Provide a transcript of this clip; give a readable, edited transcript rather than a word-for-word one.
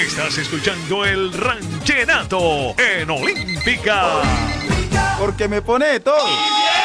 Estás escuchando el Ranchenato en Olímpica. Porque me pone todo.